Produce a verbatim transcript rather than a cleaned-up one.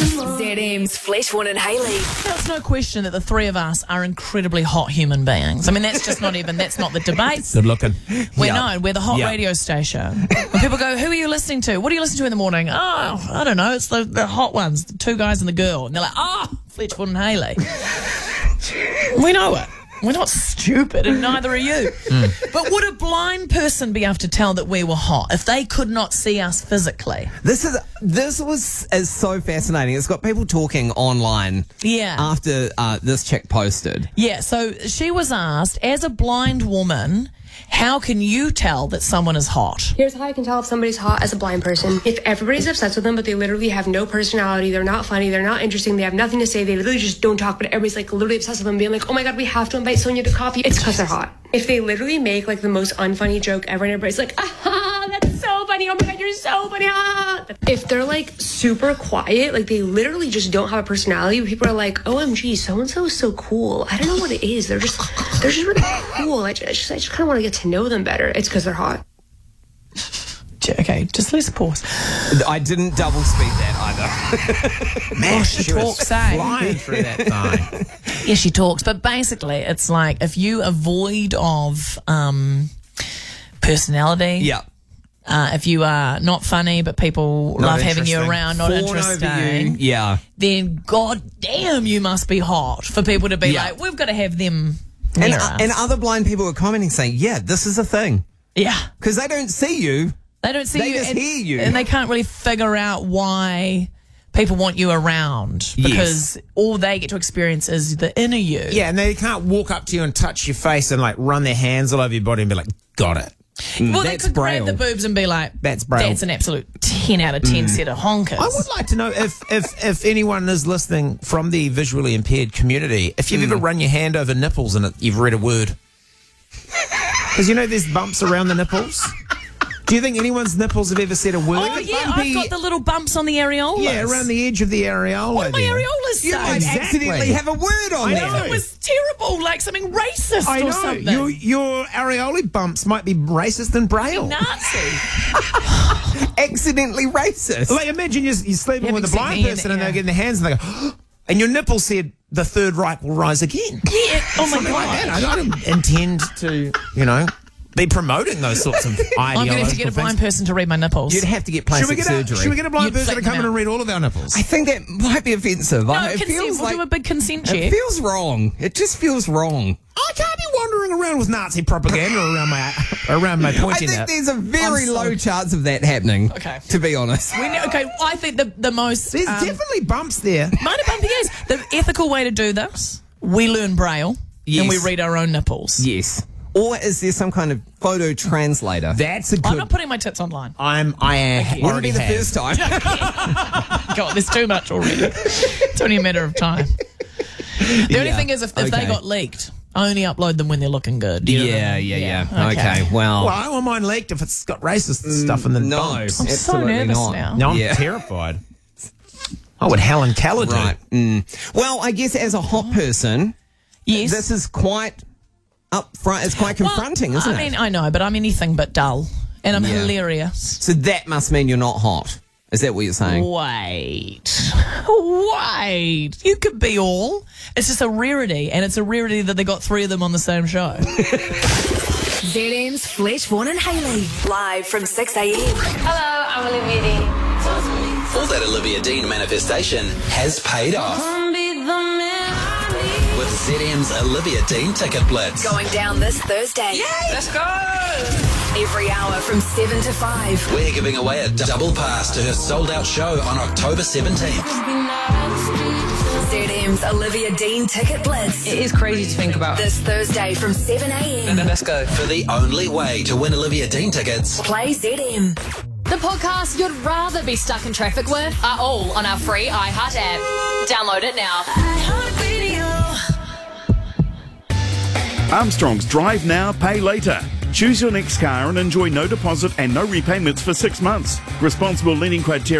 Z M's Fleshborn and Hayley. There's no question that the three of us are incredibly hot human beings. I mean, that's just not even, that's not the debate. Good looking. We're Yeah. known. We're the hot Yeah. radio station. When people go, who are you listening to? What do you listen to in the morning? Oh, I don't know. It's the, the hot ones, the two guys and the girl. And they're like, oh, Fleshborn and Hayley. We know it. We're not stupid, and neither are you. Mm. But would a blind person be able to tell that we were hot if they could not see us physically? This is this was is so fascinating. It's got people talking online. Yeah. After uh, this chick posted. Yeah. So she was asked, as a blind woman, how can you tell that someone is hot? Here's how I can tell if somebody's hot as a blind person. If everybody's obsessed with them, but they literally have no personality, they're not funny, they're not interesting, they have nothing to say, they literally just don't talk, but everybody's like literally obsessed with them, being like, oh my god, we have to invite Sonia to coffee. It's because they're hot. If they literally make like the most unfunny joke ever and everybody's like, ah, that's so funny, oh my god, you're so funny, ah. If they're like super quiet, like they literally just don't have a personality, people are like, O M G, so-and-so is so cool. I don't know what it is. They're just, they're just really cool. I just, I just kind of want to get to know them better. It's because they're hot. Okay, just let's pause. I didn't double speak that either. Man, oh, she, she talks, was eh? flying through that thing. Yeah, she talks. But basically, it's like if you are void of um, personality. Yeah. Uh, if you are not funny, but people Not love having you around, not Fawn over interesting, you. Yeah. then god damn, you must be hot for people to be Yeah. like, we've got to have them And, near uh, us. and other blind people were commenting saying, yeah, this is a thing. Yeah. Because they don't see you. They don't see They you. just and, hear you. And they can't really figure out why people want you around. Because all they get to experience is the inner you. Yeah, and they can't walk up to you and touch your face and like run their hands all over your body and be like, got it. Well, they That's could Braille. grab the boobs and be like, That's Braille. That's an absolute ten out of ten set of honkers. I would like to know if, if, if anyone is listening from the visually impaired community, if you've ever run your hand over nipples and it, you've read a word. Because you know there's bumps around the nipples. Do you think anyone's nipples have ever said a word? Oh, yeah, Bumpy- I've got the little bumps on the areolas. Yeah, around the edge of the areola. What do my there. areolas You say? might Exactly. accidentally have a word on I there. know. It was terrible, like something racist I or know. something. Your, your areola bumps might be racist than Braille. Nazi. Accidentally racist. Like, imagine you're, you're sleeping You with a haven't blind seen the person hand, and yeah. they're getting their hands and they go, and your nipple said, the Third Reich will rise again. Yeah. Oh my Something god. like that. I don't intend to, you know, be promoting those sorts of ideological I'm going to have to get a blind things. person to read my nipples. You'd have to get Should plastic we get, surgery. a, should we get a blind You'd person to flick come them in and out. read all of our nipples? I think that might be offensive. no, I- it consent. feels We'll like do a big consent it check. feels wrong. It just feels wrong. I can't be wandering around with Nazi propaganda around my around my I pointy think nip. there's a very I'm so- low chance of that happening. Okay. To be honest. We know, okay, I think the the most There's um, definitely bumps there. minor bumpy is the ethical way to do this. We learn Braille and we Yes. read our own nipples. Yes. Or is there some kind of photo translator? That's a good. I'm not putting my tits online. I'm. I am. Wouldn't already be the have. first time. God, there's too much already. It's only a matter of time. The only Yeah, thing is, if, if they okay. got leaked, I only upload them when they're looking good. You know what I Yeah, mean? yeah, yeah. Okay. well. Well, I don't want mine leaked if it's got racist stuff in the no, bumps. I'm so absolutely nervous not. now. No, I'm Yeah. terrified. Oh, what Helen Keller do? Right. Mm. Well, I guess as a hot person, Yes. this is quite up front. It's quite confronting, well, isn't I it? mean, I know, but I'm anything but dull. And I'm Yeah. hilarious. So that must mean you're not hot. Is that what you're saying? Wait. Wait. You could be all. It's just a rarity, and it's a rarity that they got three of them on the same show. Z M's Fleshborn and Hayley. Live from six a.m. Hello, I'm Olivia Dean. All that Olivia Dean manifestation has paid off. With Z M's Olivia Dean Ticket Blitz. Going down this Thursday. Yay! Let's go! Every hour from seven to five. We're giving away a double pass to her sold-out show on October seventeenth. Z M's Olivia Dean Ticket Blitz. It is crazy to think about. This Thursday from seven a.m. Let's go. For the only way to win Olivia Dean tickets, Play Z M. The podcasts you'd rather be stuck in traffic with are all on our free iHeart app. Download it now. Armstrong's Drive Now, Pay Later. Choose your next car and enjoy no deposit and no repayments for six months. Responsible lending criteria